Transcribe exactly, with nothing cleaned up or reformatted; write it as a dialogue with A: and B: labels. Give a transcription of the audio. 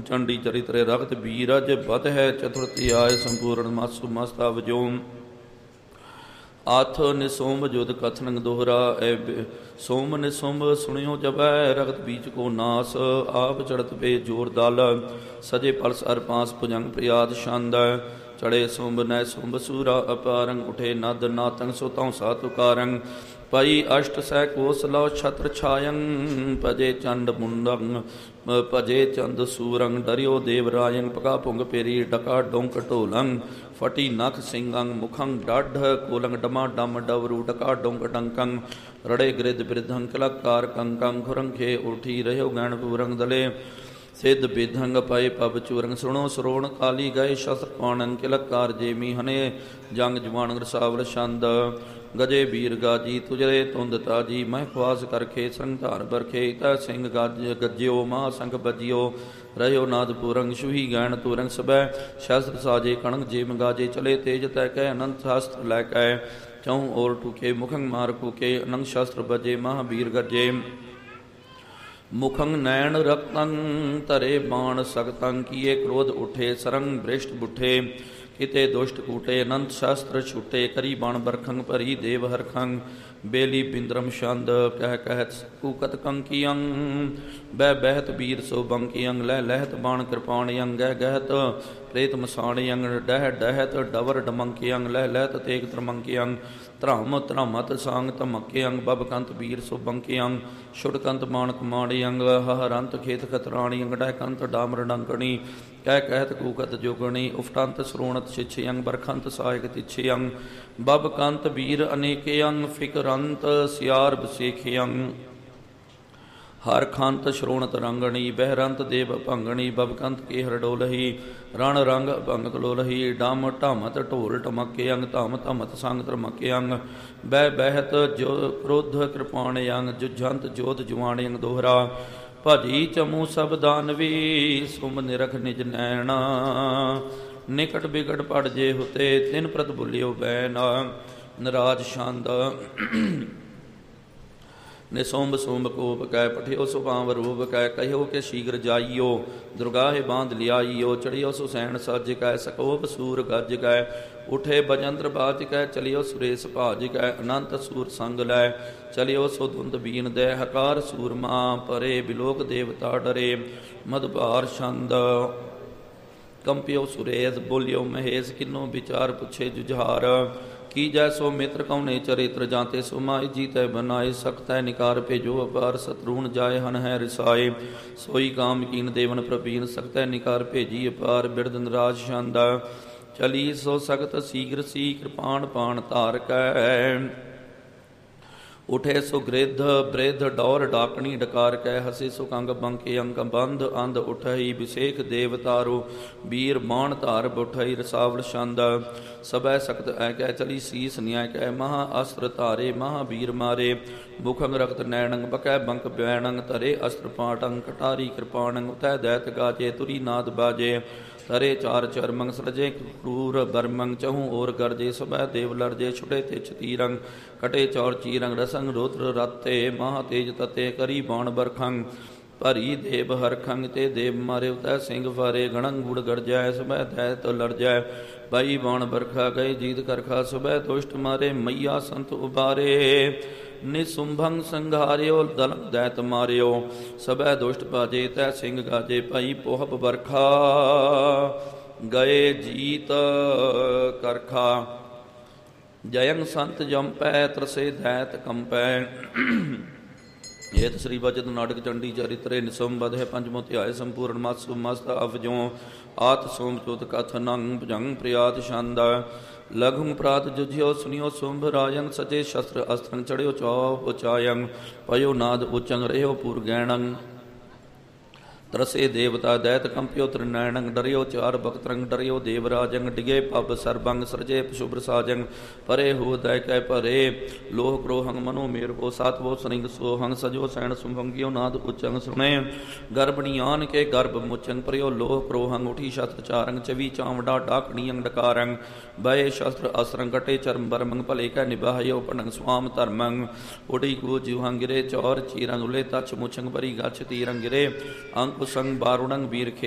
A: ਚੰਡੀ ਚਰਿਤਰੇ ਰਖਤ ਬੀਰਜ ਬਤ ਹੈ ਚਤੁਰਤੀ ਆਏ ਸੰਪੂਰਨ ਮਾਸੂ ਮਸਤਾ ਵਜੋ ਆਥ ਨਿਸੋਮ ਜੁਦ ਕਥਨੰ ਦੋਹਰਾ ਐ ਸੋਮ ਨਿਸੋਮ ਸੁਣਿਓ ਜਬੈ ਰਗਤ ਬੀਜ ਕੋ ਨਾਸ ਆਪ ਚੜਤ ਪੇ ਜੋਰ ਦਲ ਸਜੇ ਪਲਸ ਅਰ ਪਾਸ ਭੁਜੰਗ ਪ੍ਰਿਆਦ ਛੰਦ ਚੜੇ ਸੁੰਭ ਨੈ ਸੁੰਭ ਸੂਰਾ ਅਪਾਰੰਗ ਉਠੇ ਨਦ ਨਾਤੰਗ ਸੋ ਤਉ ਸਾ ਤੁਕਾਰੰਗ ਪਈ ਅਸ਼ਟ ਸੈ ਕੋਸ ਲਉ ਛਤਰ ਛਾਯੰ ਭਜੇ ਚੰਡ ਮੁੰਡੰ ਭਜੇ ਚੰਦ ਸੂਰੰਗ ਡਰਿਓ ਦੇਵ ਰਾਜੰ ਪਕਾ ਭੁੰਗ ਪੇਰੀ ਡਕਾ ਡੋਂਕ ਢੋਲੰ ਫਟੀ ਨਖ ਸਿੰਘੰ ਮੁਖੰ ਡਾਢ ਕੋਲੰਗ ਡਮਾ ਡਮ ਡਵਰੂ ਡਕਾ ਡੋਂਕ ਡੰਕੰ ਰੜੇ ਗ੍ਰਿਧ ਬਿਰਧੰ ਕਲਕਾਰ ਕੰਕੰ ਖੁਰੰਖੇ ਉਠੀ ਰਹਿਓ ਗਣ ਪੂਰੰਗ ਦਲੇ ਸਿੱਧ ਬੇਧੰਗ ਪਾਏ ਪਬ ਚੂਰੰਗ ਸੁਣੋ ਸਰੋਣ ਕਾਲੀ ਗਏ ਸ਼ਸਤਰ ਪਾਣਨ ਕਿਲਕਾਰ ਜੇਮੀ ਹਨੇ ਜੰਗ ਜਵਾਨ ਰਸਾਵਲ ਛੰਦ ਗਜੇ ਵੀਰ ਗਾਜੀ ਤੁਜਰੇ ਤੁੰਦ ਤਾਜੀ ਮਹਿ ਖਵਾਸ ਕਰਖੇ ਸੰਗ ਧਾਰ ਬਰਖੇ ਤੈ ਸਿੰਘ ਗੱਜ ਗੱਜਿਓ ਮਹਾ ਸੰਖ ਬੱਜਿਓ ਰਹਿਓ ਨਾਦ ਪੂਰੰਗ ਸ਼ੁਹੀ ਗੈਣ ਤੂਰੰਗ ਸਬੈ ਸ਼ਸਤਰ ਸਾਜੇ ਕਣਕ ਜੇਮ ਗਾਜੇ ਚਲੇ ਤੇਜ ਤੈ ਕਹਿ ਅਨੰਤ ਸ਼ਾਸਤਰ ਲੈ ਕੈ ਚਉ ਔਰ ਟੁਕੇ ਮੁਖੰ ਮਾਰ ਕੁਕੇ ਅਨੰਤ ਸ਼ਸਤਰ ਬਜੇ ਮਹਾਬੀਰ ਗਰਜੇ ਮੁਖੰ ਨੈਣ ਰਕਤੰ ਧਰੇ ਬਾਣ ਸਕਤੰ ਕੀਏ ਕ੍ਰੋਧ ਉਠੇ ਸਰੰਗ ਬ੍ਰਿਸ਼ਟ ਬੁੱਠੇ ਕਿਤੇ ਦੁਸ਼ਟ ਕੂਟੇ ਅਨੰਤ ਸ਼ਾਸਤਰ ਛੁਟੇ ਕਰੀ ਬਾਣ ਬਰਖੰ ਭਰੀ ਦੇਵ ਹਰਖੰ ਬੇਲੀ ਬਿੰਦਰਮ ਛੰਦ ਕਹਿ ਕਹਿਤ ਕੂਕਤ ਕੰਕੀਅੰ ਬਹਿ ਬਹਿਤ ਬੀਰ ਸੋ ਬੰਕੀਅੰ ਲੈ ਲਹਿਤ ਬਾਣ ਕਿਰਪਾਣਿਅੰ ਗਹਿ ਗਹਿਤ ਪ੍ਰੇਤ ਮਸਾਣਿਅੰ ਡਹਿ ਡਹਿਤ ਡਵਰ ਡਮੰਕੀਅੰ ਲੈ ਲਹਿਤ ਤੇਗ ਤਰਮੰਕੀਅੰ ਧਰਮ ਧਰਮਤ ਸੰਗ ਧਮਕਿਅੰ ਬਬਕੰਤ ਬੀਰ ਸੋ ਬੰਕੀਅੰ ਛੁਟਕੰਤ ਬਾਣ ਕਮਾਣਿਅੰ ਹਹਰੰਤ ਖੇਤ ਖਤਰਾਣਿਅੰ ਡਹਿ ਕੰਤ ਡਾਮਰ ਡੰਕਣੀ ਕਹਿ ਕਹਿਤ ਕੂਕਤ ਜੋਗਣੀ ਉਫਟੰਤ ਸਰੋਣਤ ਛਿਛਿਅੰ ਬਰਖੰਤ ਸਹਾਇਕ ਤਿਛਿਅੰ ਬਬਕੰਤ ਵੀਰ ਅਨੇਕਿਅੰ ਫਿਕਰੰਤ ਸਿਆਰ ਬਸੇਖਿਅੰ ਹਰ ਖੰਤ ਸ਼ਰੋਣਤ ਰੰਗਣੀ ਬਹਿਰੰਤ ਦੇਵ ਭੰਗਣੀ ਬਬਕੰਤ ਕੇ ਹਰਡੋਲਹੀ ਰਣ ਰੰਗ ਭੰਗ ਕਲੋਲਹੀ ਡਮ ਢਮਤ ਢੋਲ ਟਮਕਿਅੰਗ ਧਮ ਧਮਤ ਸੰਗ ਧਰਮਕਿਅੰਗ ਬਹਿ ਬਹਿਤ ਜੋ ਕ੍ਰੋਧ ਕਿਰਪਾਣਿਅੰਗ ਜੁਝੰਤ ਜੋਤ ਜਵਾਣਿਅੰਗ ਦੋਹਰਾ ਭਜੀ ਚਮੂ ਸਭ ਦਾਨਵੀ ਸੁਮ ਨਿਰਖ ਨਿਜ ਨੈਣਾ ਨਿਕਟ ਬਿਕਟ ਪੜ ਜੇ ਹੁਤੇ ਤਿਨ ਪ੍ਰਤ ਬੁਲਿਓ ਬੈਨ ਨਰਾਜ ਛੰਦ ਨਿਸੁੰਭ ਸੁੰਭ ਕੋਪ ਕੈ ਪਠਿਓ ਸੁਭਾਵ ਰੂਪ ਕੈ ਕਹਿਓ ਕਿ ਸ਼ੀਘਰ ਜਾਈਓ ਦੁਰਗਾਹੇ ਬਾਂਧ ਲਿਆਈਓ ਚੜਿਓ ਸੁਸੈਣ ਸੱਜ ਕੈ ਸਕੋਪ ਸੂਰ ਗੱਜ ਕੈ ਉਠੇ ਬਜੰਦਰ ਬਾਜ ਕੈ ਚਲਿਓ ਸੁਰੇਸ਼ ਭਾਜ ਕੈ ਅਨੰਤ ਸੂਰ ਸੰਗ ਲੈ ਚਲਿਓ ਸੋ ਧੁੰਦ ਬੀਨ ਦੇ ਹਕਾਰ ਸੂਰਮਾ ਪਰੇ ਬਿਲੋਕ ਦੇਵਤਾ ਡਰੇ ਮਦਭਾਰ ਛੰਦ ਕੰਪਿਓ ਸੁਰੇਸ਼ ਬੋਲਿਓ ਮਹੇਸ਼ ਕਿਨੋ ਵਿਚਾਰ ਪੁੱਛੇ ਜੁਝਾਰ ਕੀ ਜੈਸੋ ਮਿੱਤਰ ਕਉਨੇ ਚਰਿਤਰ ਜਾਂਤੇ ਸੁਮਾਈ ਜੀਤੈ ਬਨਾਏ ਸਕਤੈ ਨਿਕਾਰ ਭੇਜੋ ਅਪਾਰ ਸਤਰੂਣ ਜਾਏ ਹਨ ਹੈ ਰਿਸਾਏ ਸੋਈ ਕਾਮ ਕੀਨ ਦੇਵਨ ਪ੍ਰਬੀਨ ਸਕਤੈ ਨਿਕਾਰ ਭੇਜੀ ਅਪਾਰ ਬਿਰਦ ਨਰਾਜ ਛੰਦਾ ਚਲੀ ਸੋ ਸਖਤ ਸੀਗਰ ਸੀ ਕਿਰਪਾਨ ਪਾਣ ਧਾਰ ਕੈ ਉਠੇ ਸੋ ਗ੍ਰਿਧ ਬ੍ਰਿਧ ਡੌਰ ਡਾਕਣੀ ਡਕਾਰ ਕੈ ਹਸੇ ਸੋ ਕੰਗ ਬੰਕੇ ਅੰਕ ਬੰਧ ਅੰਧ ਉਠਈ ਵਿਸੇਖ ਦੇਵਤਾਰੋ ਵੀਰ ਬਾਣ ਧਾਰ ਬੁਠਈ ਰਸਾਵਲ ਛੰਦ ਸਬੈ ਸਖਤ ਐ ਕੈ ਚਲੀ ਸੀਸ ਨਿਆਇ ਕੈ ਮਹਾ ਅਸਤਰ ਧਾਰੇ ਮਹਾਬੀਰ ਮਾਰੇ ਮੁਖੰਗ ਰਖਤ ਨੈਣੰਗ ਬਕੈ ਬੰਕ ਬੈਣੰਗ ਧਰੇ ਅਸਤਰ ਪਾਟੰਗ ਕਟਾਰੀ ਕਿਰਪਾਣੰਗ ਉਤੈ ਦੈਤ ਗਾਜੇ ਤੁਰੀ ਨਾਦ ਬਾਜੇ ਧਰੇ ਚਾਰ ਚਰਮੰਗ ਸਰਜੇ ਕਰੂਰ ਬਰਮੰਗ ਚਹੂ ਔਰ ਗਰਜੇ ਸਬੈ ਦੇਵ ਲਰਜੇ ਛੁਟੇ ਤੇ ਛਤੀਰੰਗ ਕਟੇ ਚੌਰ ਚੀਰੰਗ ਰਸੰਗ ਰੋਤਰ ਰਾਤੇ ਮਹਾ ਤੇਜ ਤਤੇ ਕਰੀ ਬਾਣ ਬਰਖੰਗ ਭਰੀ ਦੇਵ ਹਰਖੰਗ ਤੇ ਦੇਵ ਮਾਰੇ ਉਤੈ ਸਿੰਘ ਫਾਰੇ ਗਣੰਗ ਗੁੜ ਗਰਜੈ ਸਬੈ ਦੈਤ ਲਰਜੈ ਬਾਈ ਬਾਣ ਬਰਖਾ ਗਏ ਜੀਤ ਕਰਖਾ ਸਬੈ ਦੁਸ਼ਟ ਮਾਰੇ ਮਈਆ ਸੰਤ ਉਬਾਰੇ ਨਿਸੁੰਭੰ ਸੰਘਾਰਿਓ ਦਲਕ ਦੈਤ ਮਾਰਿਓ ਸਬੈ ਦੁਸ਼ਟ ਭਾਜੇ ਤੈ ਸਿੰਘ ਗਾਜੇ ਭਾਈ ਪੋਹਬ ਬਰਖਾ ਗਏ ਜੀਤ ਕਰਖਾ ਜਯੰ ਸੰਤ ਜੰਪੈ ਤਰਸੇ ਦੈਤ ਕੰਪੈ ਏਤ ਸ੍ਰੀ ਬਚਨ ਨਾਟਕ ਚੰਡੀ ਚਰਿਤਰੇ ਨਿਸੁੰਭ ਬਧੇ ਪੰਜਮੋ ਧਿਆਏ ਸੰਪੂਰਨ ਮਸ ਮਸਤ ਅਵਜੋ ਆਤ ਸੋਮ ਚੋਤ ਕਥਨੰ ਭੁਜੰਗ ਪ੍ਰਿਆਤ ਛੰਦ ਲਘੁ ਪ੍ਰਾਤ ਜੁਝਿਓ ਸੁਨਿਓ ਸੁੰਭ ਰਾਜੰ ਸਚੇ ਸ਼ਸਤਰ ਅਸਤਰੰ ਚੜਿਓ ਚੌਪ ਉਚਾਯੰ ਪਇਓ ਨਾਦ ਉਚੰਗ ਰਹਿਓ ਪੁਰ ਗੈਣੰ ਤਰਸੇ ਦੇਵਤਾ ਦੈਤ ਕੰਪਿਓ ਤ੍ਰਿਨੈਣੰ ਡਰਿਓ ਚਾਰ ਬਖਤਰੰਗ ਡਰਿਓ ਦੇਵਰਾਜੰ ਡਿਗੇ ਪਬ ਸਰਬੰਗ ਸਰਜੇ ਸ਼ੁਭ੍ਰ ਸਾਜੰ ਪਰੇ ਹੋ ਦੈ ਕੈ ਭਰੇ ਲੋਹ ਕ੍ਰੋਹੰ ਮਨੋ ਮੇਰ ਕੋ ਸਾਤਵੋ ਸਰਿੰਗ ਸੋਹੰ ਸਜੋ ਸੈਣ ਸੁਭੰਗਿਓ ਨਾਦ ਉਚੰਗ ਸੁਣੇ ਗਰਭਣੀਆਨ ਕੇ ਗਰਭ ਮੁਚੰਗ ਪਰਿਓ ਲੋਹ ਕ੍ਰੋਹੰ ਉਠੀ ਸ਼ਸਤਰ ਚਾਰੰਗ ਚਵੀ ਚਾਵੜਾ ਡਾਕਣੀਯੰ ਡਕਾਰੰ ਬਏ ਸ਼ਸਤਰ ਅਸਰੰ ਕਟੇ ਚਰਮ ਬਰਮੰਗ ਭਲੇ ਕੈ ਨਿਭਾਇਓ ਪਣੰਗ ਸਵਾਮ ਧਰਮੰ ਉਡੀ ਕੋ ਜੁਹੰ ਗਿਰੇ ਚੌਰ ਚੀਰੰਗ ਉਲੇ ਤਛ ਮੁਚੰਗ ਪਰੀ ਗਛ ਤੀਰੰਗ ਗਿਰੇ ਅੰਕ ਸੰਗ ਬਾਰੁਣੰਗ ਵੀਰ